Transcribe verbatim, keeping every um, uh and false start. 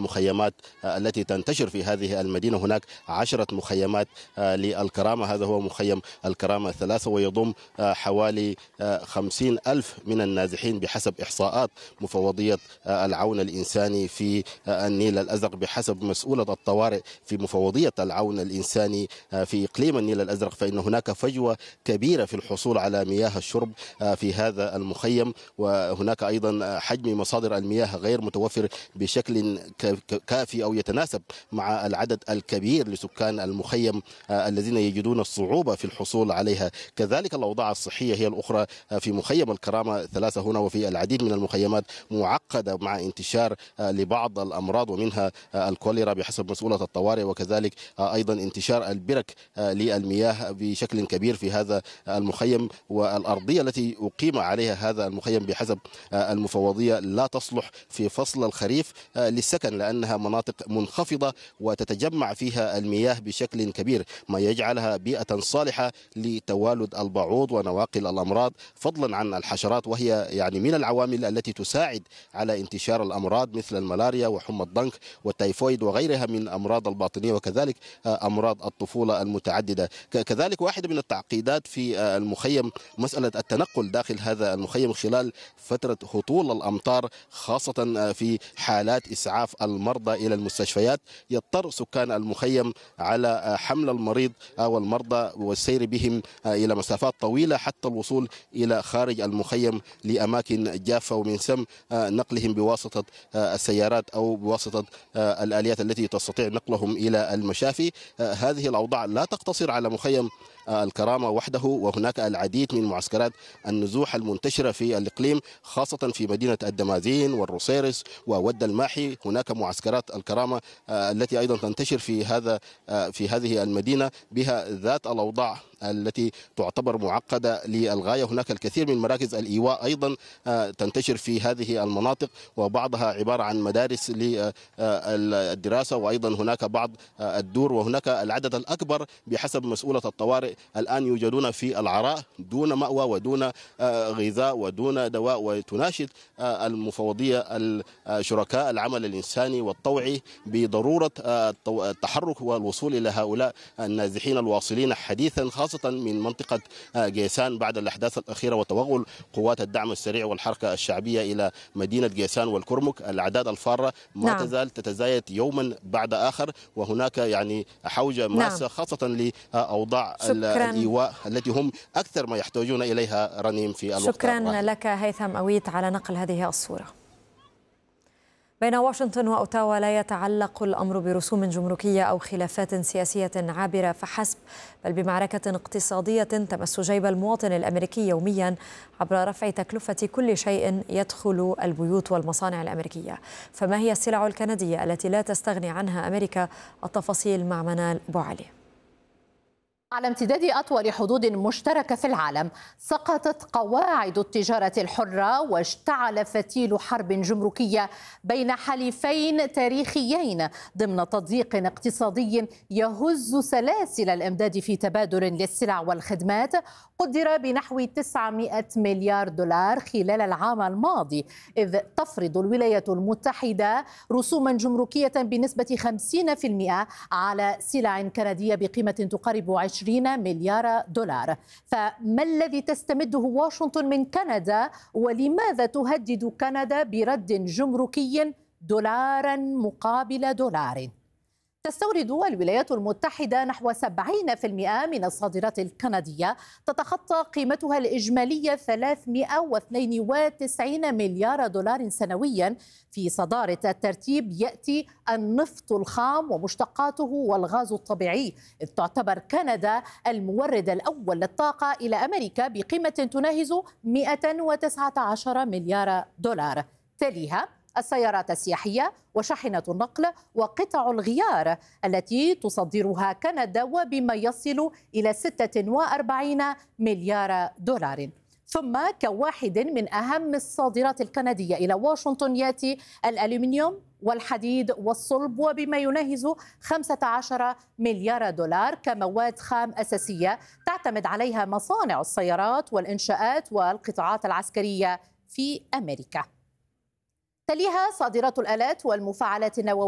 المخيمات التي تنتشر في هذه المدينة. هناك عشرة مخيمات للكرامة، هذا هو مخيم الكرامة ثلاثة، ويضم حوالي خمسين ألف من النازحين بحسب إحصاءات مفوضية العون الإنساني في النيل الأزرق، بحسب مسؤولة الطوارئ في مفوضية العون الإنساني في إقليم النيل الأزرق. فإن هناك فجوة كبيرة في الحصول على مياه الشرب في هذا المخيم، وهناك أيضا حجم مصادر المياه غير متوفر بشكل كافي أو يتناسب مع العدد الكبير لسكان المخيم الذين يجدون الصعوبة في الحصول عليها. كذلك الأوضاع الصحية هي الأخرى في مخيم الكرامة ثلاثة هنا وفي العديد من المخيمات معقدة مع انتشار لبعض الأمراض ومنها الكوليرا بحسب مسؤولة الطوارئ، وكذلك أيضا انتشار البرك للمياه بشكل كبير في هذا المخيم. والأرضية التي أقيم عليها هذا المخيم بحسب المفوضية لا تصلح في فصل الخريف للسكن، لأنها مناطق منخفضة وتتجمع فيها المياه بشكل كبير، ما يجعلها بيئة صالحة لتوالد البعوض ونواقل الأمراض، فضلا عن الحشرات، وهي يعني من العوامل التي تساعد على انتشار الأمراض مثل الملاريا وحمى الضنك والتيفويد وغيرها من الأمراض الباطنية، وكذلك أمراض الطفولة المتعددة. كذلك واحدة من التعقيدات في المخيم مسألة التنقل داخل هذا المخيم خلال فترة هطول الأمطار، خاصة في حالات إسعاف المرضى إلى المستشفيات. يضطر سكان المخيم على حمل المريض أو المرضى والسير بهم إلى مسافات طويلة حتى الوصول إلى خارج المخيم لأماكن جافة، ومن ثم نقلهم بواسطة السيارات أو بواسطة الآليات التي تستطيع نقلهم إلى المشافي. هذه الأوضاع لا تقتصر على مخيم الكرامة وحده، وهناك العديد من معسكرات النزوح المنتشرة في الإقليم، خاصة في مدينة الدمازين والروسيرس وود الماحي. هناك معسكرات الكرامة التي أيضا تنتشر في هذا في هذه المدينة بها ذات الأوضاع التي تعتبر معقدة للغاية. هناك الكثير من مراكز الإيواء أيضا تنتشر في هذه المناطق، وبعضها عبارة عن مدارس للدراسة، وأيضا هناك بعض الدور، وهناك العدد الأكبر بحسب مسؤولة الطوارئ الآن يوجدون في العراء دون مأوى ودون غذاء ودون دواء. وتناشد المفوضية شركاء العمل الإنساني والطوعي بضرورة التحرك والوصول إلى هؤلاء النازحين الواصلين حديثا، خاصة من منطقة جيسان بعد الأحداث الأخيرة وتوغل قوات الدعم السريع والحركة الشعبية إلى مدينة جيسان والكرمك. الأعداد الفارة ما نعم. تزال تتزايد يوما بعد آخر، وهناك يعني حوجة ماسة نعم. خاصة لأوضاع الإيواء التي هم أكثر ما يحتاجون إليها رنيم في الوقت. شكرا الراهن. لك هيثم أويت على نقل هذه الصورة. بين واشنطن وأوتاوا لا يتعلق الأمر برسوم جمركية أو خلافات سياسية عابرة فحسب، بل بمعركة اقتصادية تمس جيب المواطن الأمريكي يوميا عبر رفع تكلفة كل شيء يدخل البيوت والمصانع الأمريكية. فما هي السلع الكندية التي لا تستغني عنها أمريكا؟ التفاصيل مع منال بوعلي. على امتداد أطول حدود مشتركة في العالم سقطت قواعد التجارة الحرة، واشتعل فتيل حرب جمركية بين حليفين تاريخيين ضمن تضييق اقتصادي يهز سلاسل الإمداد في تبادل للسلع والخدمات قدر بنحو تسعمائة مليار دولار خلال العام الماضي، إذ تفرض الولايات المتحدة رسوما جمركية بنسبة خمسين بالمئة على سلع كندية بقيمة تقارب عشرين مليار دولار. فما الذي تستمده واشنطن من كندا، ولماذا تهدد كندا برد جمركي دولارا مقابل دولار؟ تستورد الولايات المتحدة نحو سبعين بالمئة من الصادرات الكندية، تتخطى قيمتها الإجمالية ثلاثمائة واثنين وتسعين مليار دولار سنويا. في صدارة الترتيب يأتي النفط الخام ومشتقاته والغاز الطبيعي، إذ تعتبر كندا المورد الأول للطاقة إلى أمريكا بقيمة تناهز مائة وتسعة عشر مليار دولار. تليها السيارات السياحية وشاحنة النقل وقطع الغيار التي تصدرها كندا، وبما يصل إلى ستة وأربعين مليار دولار. ثم كواحد من أهم الصادرات الكندية إلى واشنطن يأتي الألومنيوم والحديد والصلب، وبما يناهز خمسة عشر مليار دولار كمواد خام أساسية تعتمد عليها مصانع السيارات والإنشاءات والقطاعات العسكرية في أمريكا. تليها صادرات الآلات والمفاعلات النووية